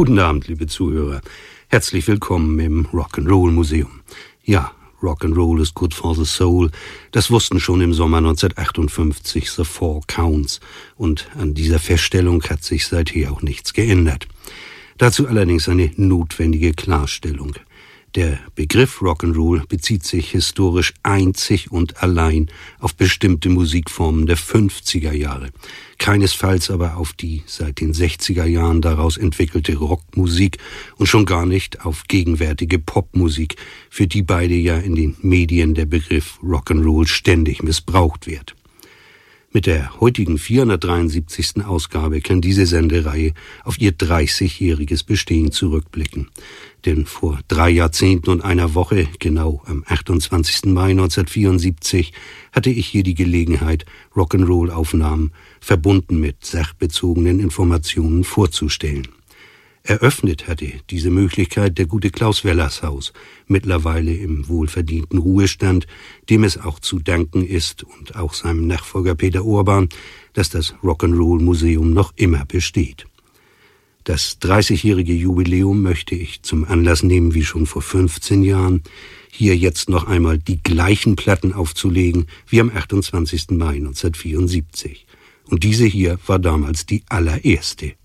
Guten Abend, liebe Zuhörer. Herzlich willkommen im Rock'n'Roll Museum. Ja, Rock'n'Roll is good for the soul. Das wussten schon im Sommer 1958 The Four Counts. Und an dieser Feststellung hat sich seither auch nichts geändert. Dazu allerdings eine notwendige Klarstellung. Der Begriff Rock'n'Roll bezieht sich historisch einzig und allein auf bestimmte Musikformen der 50er Jahre. Keinesfalls aber auf die seit den 60er Jahren daraus entwickelte Rockmusik und schon gar nicht auf gegenwärtige Popmusik, für die beide ja in den Medien der Begriff Rock'n'Roll ständig missbraucht wird. Mit der heutigen 473. Ausgabe kann diese Sendereihe auf ihr 30-jähriges Bestehen zurückblicken. Denn vor 3 Jahrzehnten und einer Woche, genau am 28. Mai 1974, hatte ich hier die Gelegenheit, Rock'n'Roll-Aufnahmen verbunden mit sachbezogenen Informationen vorzustellen. Eröffnet hatte diese Möglichkeit der gute Klaus Wellershaus, mittlerweile im wohlverdienten Ruhestand, dem es auch zu danken ist und auch seinem Nachfolger Peter Urban, dass das Rock'n'Roll Museum noch immer besteht. Das 30-jährige Jubiläum möchte ich zum Anlass nehmen, wie schon vor 15 Jahren, hier jetzt noch einmal die gleichen Platten aufzulegen wie am 28. Mai 1974. Und diese hier war damals die allererste.